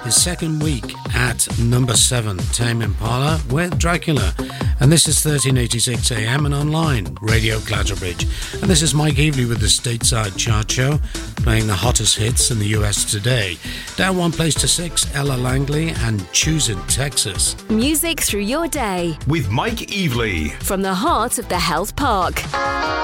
his second week at number 7, Tame Impala with Dracula. And this is 1386 AM and online, Radio Clatterbridge. And this is Mike Eveley with the Stateside Chart Show, playing the hottest hits in the US today. Down one place to 6, Ella Langley and Choosing Texas. Music through your day with Mike Eveley from the heart of the Health Park.